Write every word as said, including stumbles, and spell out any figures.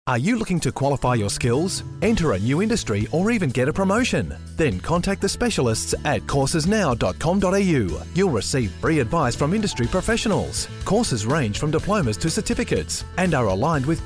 Are you looking to qualify your skills, enter a new industry, or even get a promotion? Then contact the specialists at courses now dot com dot a u. You'll receive free advice from industry professionals. Courses range from diplomas to certificates and are aligned with